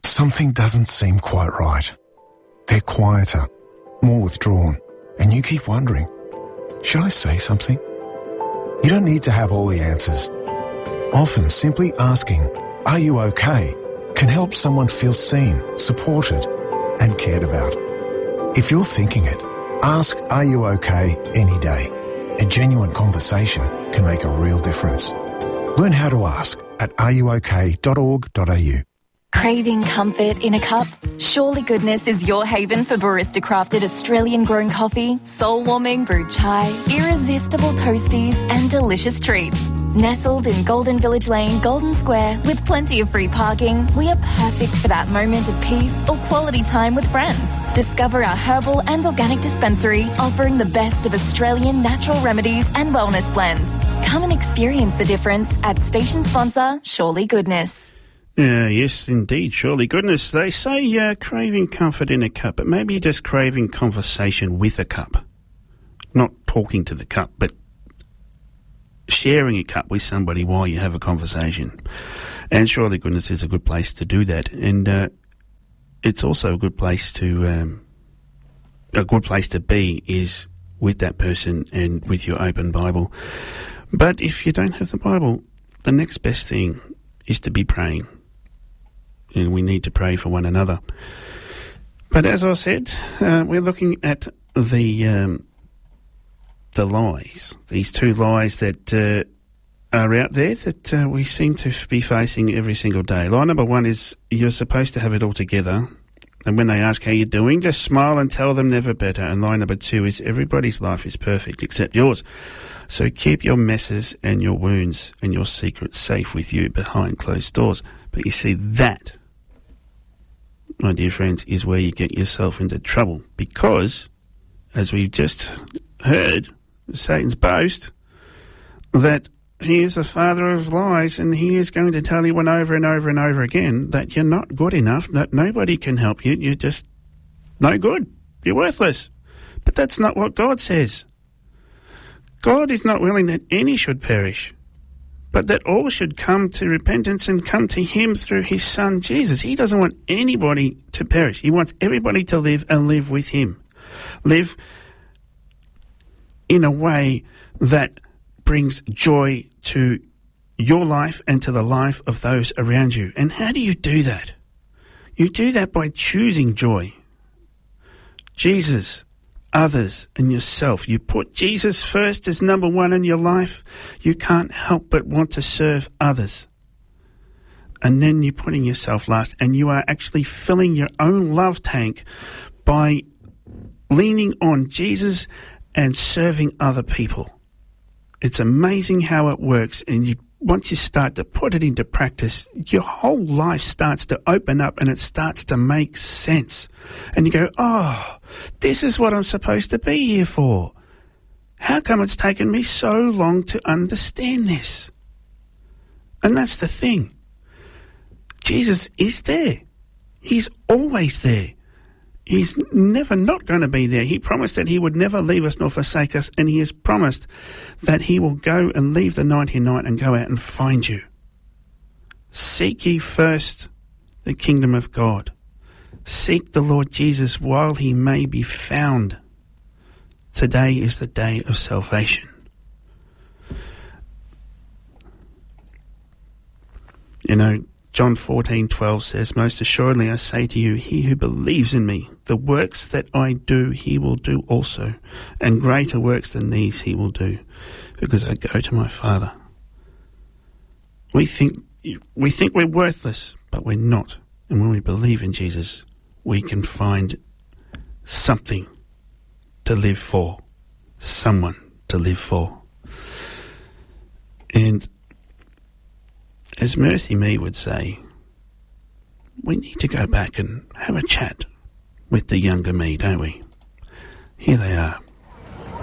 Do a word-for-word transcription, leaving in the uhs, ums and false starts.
something doesn't seem quite right. They're quieter, more withdrawn, and you keep wondering, should I say something? You don't need to have all the answers. Often simply asking, are you okay, can help someone feel seen, supported, and cared about. If you're thinking it, ask, are you okay, any day. A genuine conversation can make a real difference. Learn how to ask at are you okay dot org dot a u. Craving comfort in a cup? Surely Goodness is your haven for barista-crafted Australian-grown coffee, soul-warming brewed chai, irresistible toasties and delicious treats. Nestled in Golden Village Lane, Golden Square, with plenty of free parking, we are perfect for that moment of peace or quality time with friends. Discover our herbal and organic dispensary, offering the best of Australian natural remedies and wellness blends. Come and experience the difference at station sponsor Surely Goodness. Uh, yes, indeed, surely goodness. They say uh, craving comfort in a cup, but maybe you're just craving conversation with a cup. Not talking to the cup, but sharing a cup with somebody while you have a conversation. And surely goodness is a good place to do that. And uh, it's also a good place to, um, a good place to be is with that person and with your open Bible. But if you don't have the Bible, the next best thing is to be praying. And we need to pray for one another. But as I said, uh, we're looking at the um, the lies, these two lies that uh, are out there that uh, we seem to be facing every single day. Lie number one is you're supposed to have it all together. And when they ask how you're doing, just smile and tell them never better. And lie number two is everybody's life is perfect except yours. So keep your messes and your wounds and your secrets safe with you behind closed doors. But you see, that, my dear friends, is where you get yourself into trouble. Because, as we've just heard, Satan's boast, that he is the father of lies and he is going to tell you one over and over and over again that you're not good enough, that nobody can help you, you're just no good, you're worthless. But that's not what God says. God is not willing that any should perish, but that all should come to repentance and come to him through his son Jesus. He doesn't want anybody to perish. He wants everybody to live and live with him. Live in a way that brings joy to your life and to the life of those around you. And how do you do that? You do that by choosing joy. Jesus, others, and yourself. You put Jesus first as number one in your life, you can't help but want to serve others. And then you're putting yourself last, and you are actually filling your own love tank by leaning on Jesus and serving other people. It's amazing how it works, and you, once you start to put it into practice, your whole life starts to open up and it starts to make sense. And you go, oh, this is what I'm supposed to be here for. How come it's taken me so long to understand this? And that's the thing. Jesus is there. He's always there. He's never not going to be there. He promised that he would never leave us nor forsake us, and he has promised that he will go and leave the ninety-nine and go out and find you. Seek ye first the kingdom of God. Seek the Lord Jesus while he may be found. Today is the day of salvation. You know, John fourteen twelve says, most assuredly I say to you, he who believes in me, the works that I do, he will do also, and greater works than these he will do, because I go to my Father. We think we think we're worthless, but we're not. And when we believe in Jesus, we can find something to live for, someone to live for. And as Mercy Me would say, we need to go back and have a chat with the younger me, don't we? Here they are.